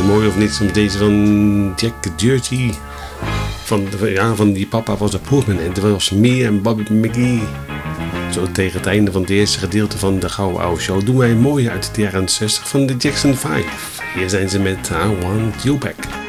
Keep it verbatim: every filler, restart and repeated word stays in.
zo mooi of niet. Soms deze van Jack Dorsey. Van, ja, van die papa was een poorman. En dat was me en Bobby McGee. Zo tegen het einde van het eerste gedeelte van de Gouden Oude Show doen wij een mooie uit de jaren zestig van de Jackson vijf. Hier zijn ze met I Want You Back.